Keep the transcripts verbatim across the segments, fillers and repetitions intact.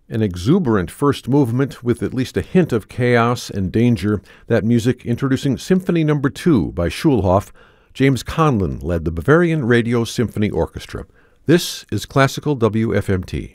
An exuberant first movement with at least a hint of chaos and danger, that music introducing Symphony Number two by Schulhoff. James Conlon led the Bavarian Radio Symphony Orchestra. This is Classical W F M T.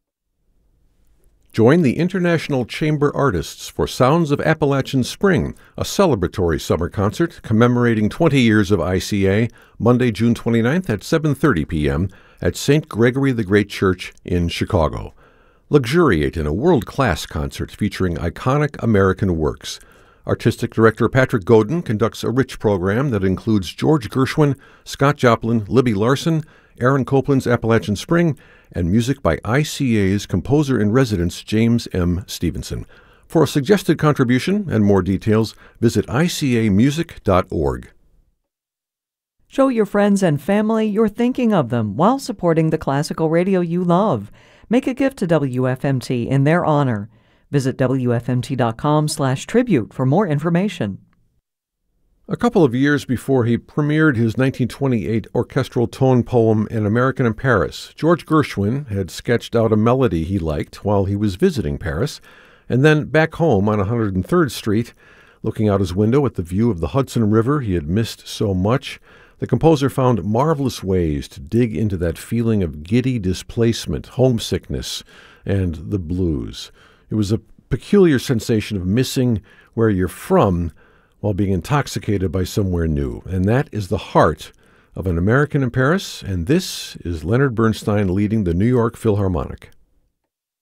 Join the International Chamber Artists for Sounds of Appalachian Spring, a celebratory summer concert commemorating twenty years of I C A, Monday, June twenty-ninth at seven thirty p.m. at Saint Gregory the Great Church in Chicago. Luxuriate in a world-class concert featuring iconic American works. Artistic Director Patrick Godin conducts a rich program that includes George Gershwin, Scott Joplin, Libby Larsen, Aaron Copland's Appalachian Spring, and music by I C A's composer-in-residence James M. Stevenson. For a suggested contribution and more details, visit I C A music dot org. Show your friends and family you're thinking of them while supporting the classical radio you love. Make a gift to W F M T in their honor. Visit W F M T dot com slash tribute for more information. A couple of years before he premiered his nineteen twenty-eight orchestral tone poem An American in Paris, George Gershwin had sketched out a melody he liked while he was visiting Paris, and then back home on one hundred third Street, looking out his window at the view of the Hudson River he had missed so much, the composer found marvelous ways to dig into that feeling of giddy displacement, homesickness, and the blues. It was a peculiar sensation of missing where you're from while being intoxicated by somewhere new. And that is the heart of An American in Paris, and this is Leonard Bernstein leading the New York Philharmonic.